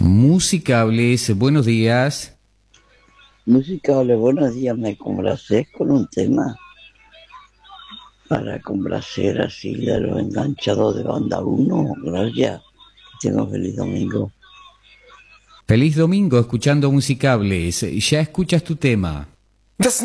Musicables, buenos días. Musicable, buenos días, me complacés con un tema para complacer así de los enganchados de banda uno. Gracias, que tengo feliz domingo. Feliz domingo escuchando Musicables. Ya escuchas tu tema.